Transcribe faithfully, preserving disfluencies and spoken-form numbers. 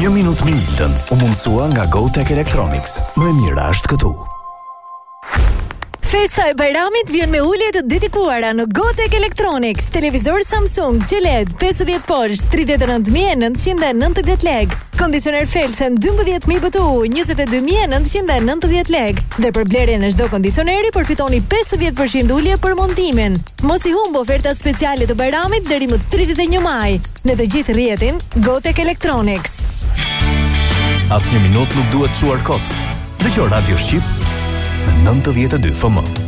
Një minutë me Iltën u mundsua nga GoTech Electronics. Më e mira është këtu. Festa e Bajramit vjen me ulje të dedikuara në GoTech Electronics. Televizor Samsung Q L E D pesëdhjetë polsh tridhjetë e nëntë mijë e nëntëqind e nëntëdhjetë lekë. Kondicioner Felsen dymbëdhjetë mijë B T U njëzet e dy mijë e nëntëqind e nëntëdhjetë lekë. Dhe për blerjen e çdo kondicioneri përfitoni pesëdhjetë përqind ulje për montimin. Mos i humb ofertat speciale të Bajramit deri më tridhjetë e një maj. Në të gjithë rrjetin GoTech Electronics. Asnjë minutë nuk duhet çuar kot. Dëgjoj Radio Shqip në nëntëdhjetë e dy F M.